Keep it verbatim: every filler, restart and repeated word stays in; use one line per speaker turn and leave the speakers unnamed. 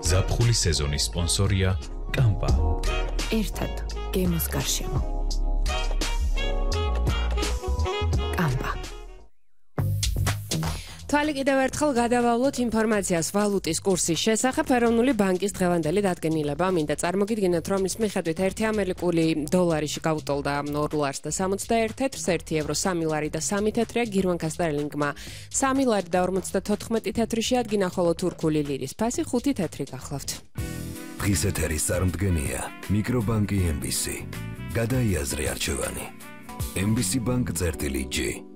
ზაფხულის სეზონის სპონსორია კამპა.
ერთად გემოს გარშემო. კამპა. თვალი კიდევ ერთხელ გადავავლოთ ინფორმაციას ვალუტის კურსის შესახებ. ეროვნული ბანკის დღევანდელი დადგენილება მინდა წარმოგიდგინოთ, რომლის მიხედვით ერთი ამერიკული დოლარი გაუტოლდა ორ ლარს და სამოცდაერთ თეთრს, ერთი ევრო სამი ლარი და სამი თეთრია, გირვანკა სტერლინგმა სამი ლარი და ორმოცდათოთხმეტი თეთრი შეადგინა, ხოლო თურქული ლირის ფასი ხუთი თეთრი გახლავთ.
დღის ეთერის წარმდგენია მიკრობანკი ემ ბი სი. გადაიაზრე არჩევანი. ემ ბი სი ბანკ წერტილი ჯი.